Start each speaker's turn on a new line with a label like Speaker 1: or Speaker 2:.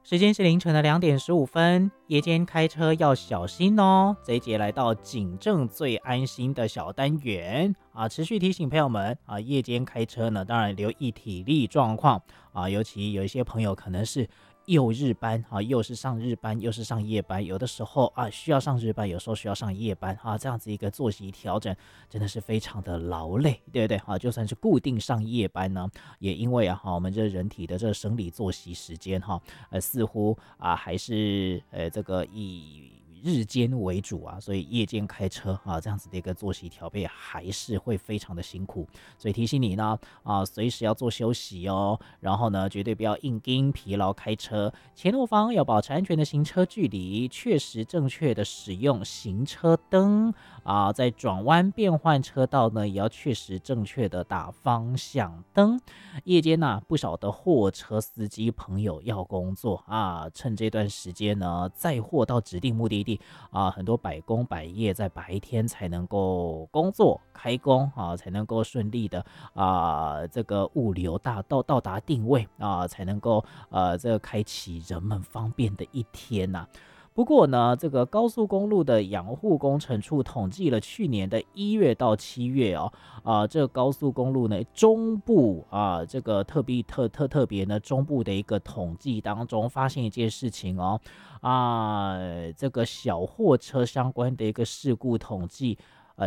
Speaker 1: 时间是凌晨的2点15分，夜间开车要小心哦。这一节来到警政最安心的小单元啊，持续提醒朋友们啊，夜间开车呢，当然留意体力状况啊，尤其有一些朋友可能是又日班啊，又是上日班，又是上夜班，有的时候啊需要上日班，有时候需要上夜班啊，这样子一个作息调整真的是非常的劳累，对不对啊？就算是固定上夜班呢，也因为我们这人体的这生理作息时间似乎还是这个以日间为主啊，所以夜间开车啊这样子的一个作息调配还是会非常的辛苦，所以提醒你呢随时要做休息哦，然后呢绝对不要硬盯疲劳开车，前后方要保持安全的行车距离，确实正确的使用行车灯啊，在转弯变换车道呢也要确实正确的打方向灯。夜间不少的货车司机朋友要工作啊，趁这段时间呢载货到指定目的地啊，很多百工百业在白天才能够工作开工啊，才能够顺利的这个物流到达定位啊，才能够这个开启人们方便的一天呐。不过呢，这个高速公路的养护工程处统计了去年的1月到7月这个高速公路呢中部这个特别呢中部的一个统计当中发现一件事情这个小货车相关的一个事故统计